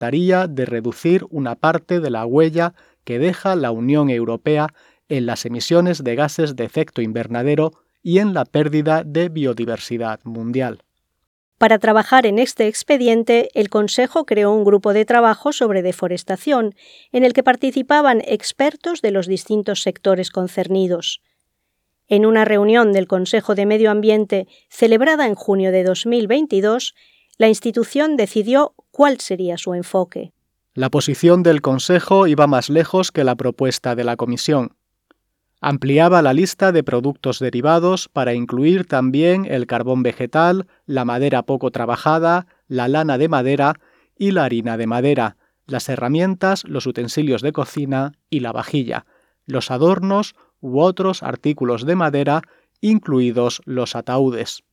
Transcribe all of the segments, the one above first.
trataría de reducir una parte de la huella que deja la Unión Europea en las emisiones de gases de efecto invernadero y en la pérdida de biodiversidad mundial. Para trabajar en este expediente, el Consejo creó un grupo de trabajo sobre deforestación, en el que participaban expertos de los distintos sectores concernidos. En una reunión del Consejo de Medio Ambiente celebrada en junio de 2022, la institución decidió cuál sería su enfoque. La posición del Consejo iba más lejos que la propuesta de la Comisión. Ampliaba la lista de productos derivados para incluir también el carbón vegetal, la madera poco trabajada, la lana de madera y la harina de madera, las herramientas, los utensilios de cocina y la vajilla, los adornos u otros artículos de madera, incluidos los ataúdes.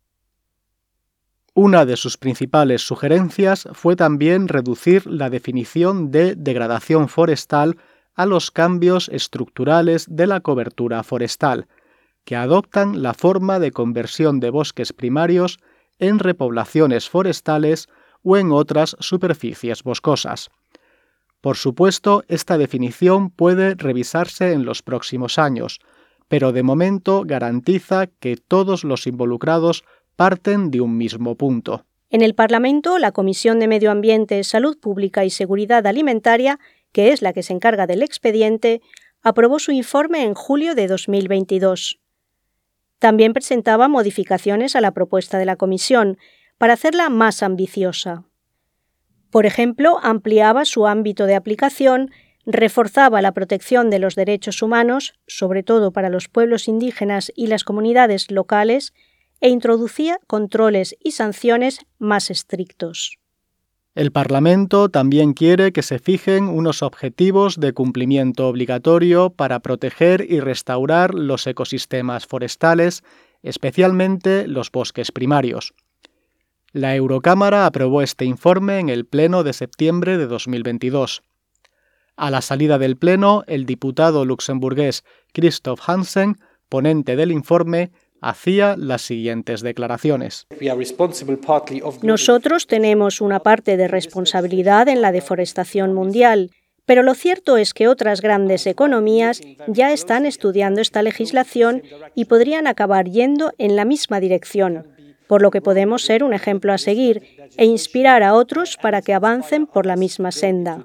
Una de sus principales sugerencias fue también reducir la definición de degradación forestal a los cambios estructurales de la cobertura forestal, que adoptan la forma de conversión de bosques primarios en repoblaciones forestales o en otras superficies boscosas. Por supuesto, esta definición puede revisarse en los próximos años, pero de momento garantiza que todos los involucrados parten de un mismo punto. En el Parlamento, la Comisión de Medio Ambiente, Salud Pública y Seguridad Alimentaria, que es la que se encarga del expediente, aprobó su informe en julio de 2022. También presentaba modificaciones a la propuesta de la Comisión para hacerla más ambiciosa. Por ejemplo, ampliaba su ámbito de aplicación, reforzaba la protección de los derechos humanos, sobre todo para los pueblos indígenas y las comunidades locales, e introducía controles y sanciones más estrictos. El Parlamento también quiere que se fijen unos objetivos de cumplimiento obligatorio para proteger y restaurar los ecosistemas forestales, especialmente los bosques primarios. La Eurocámara aprobó este informe en el Pleno de septiembre de 2022. A la salida del Pleno, el diputado luxemburgués Christoph Hansen, ponente del informe, hacía las siguientes declaraciones. Nosotros tenemos una parte de responsabilidad en la deforestación mundial, pero lo cierto es que otras grandes economías ya están estudiando esta legislación y podrían acabar yendo en la misma dirección, por lo que podemos ser un ejemplo a seguir e inspirar a otros para que avancen por la misma senda.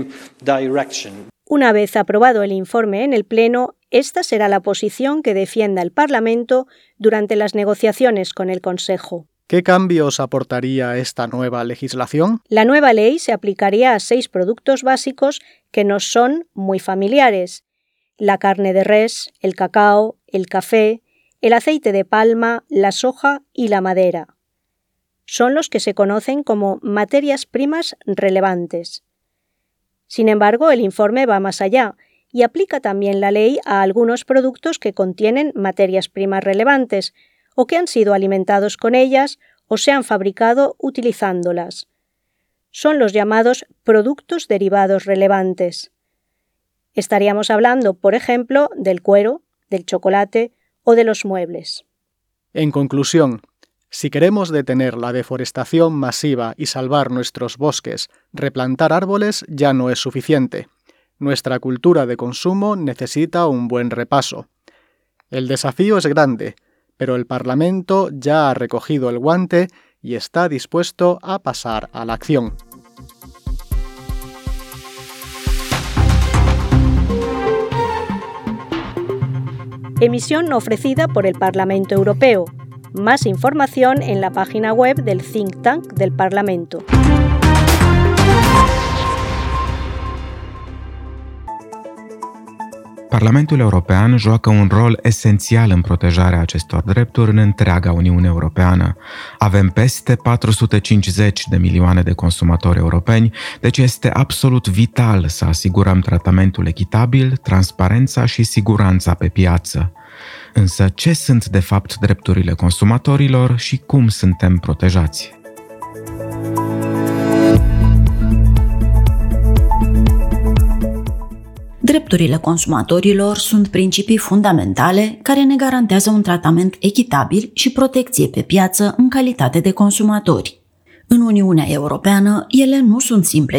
Una vez aprobado el informe en el Pleno, esta será la posición que defienda el Parlamento durante las negociaciones con el Consejo. ¿Qué cambios aportaría esta nueva legislación? La nueva ley se aplicaría a 6 productos básicos que nos son muy familiares: la carne de res, el cacao, el café, el aceite de palma, la soja y la madera. Son los que se conocen como materias primas relevantes. Sin embargo, el informe va más allá y aplica también la ley a algunos productos que contienen materias primas relevantes o que han sido alimentados con ellas o se han fabricado utilizándolas. Son los llamados productos derivados relevantes. Estaríamos hablando, por ejemplo, del cuero, del chocolate o de los muebles. En conclusión, si queremos detener la deforestación masiva y salvar nuestros bosques, replantar árboles ya no es suficiente. Nuestra cultura de consumo necesita un buen repaso. El desafío es grande, pero el Parlamento ya ha recogido el guante y está dispuesto a pasar a la acción. Emisión ofrecida por el Parlamento Europeo. Más información en la página web del Think Tank del Parlamento. Parlamentul European joacă un rol esențial în protejarea acestor drepturi în întreaga Uniune Europeană. Avem peste 450 de milioane de consumatori europeni, deci este absolut vital să asigurăm tratamentul echitabil, transparența și siguranța pe piață. Însă ce sunt de fapt drepturile consumatorilor și cum suntem protejați? Drepturile consumatorilor sunt principii fundamentale care ne garantează un tratament echitabil și protecție pe piață în calitate de consumatori. În Uniunea Europeană, ele nu sunt simple